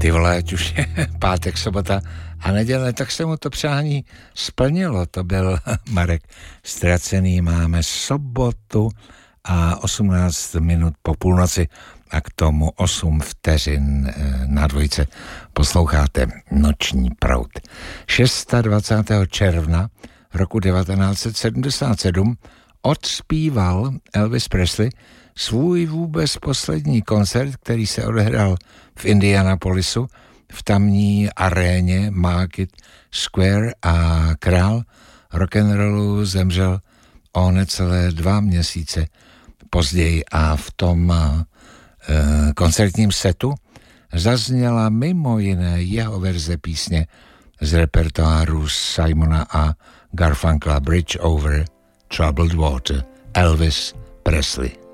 ty vole, ať už je pátek, sobota a neděle, tak se mu to přání splnilo. To byl Marek Ztracený. Máme sobotu a 18 minut po půlnoci a k tomu 8 vteřin na dvojce posloucháte Noční proud. 26. června roku 1977 odspíval Elvis Presley svůj vůbec poslední koncert, který se odehrál v Indianapolisu, v tamní aréně Market Square, a král rock'n'rollu zemřel o necelé 2 měsíce později a v tom koncertním setu zazněla mimo jiné jeho verze písně z repertoáru Simona a Garfunkla Bridge over Troubled Water, Elvis Presley.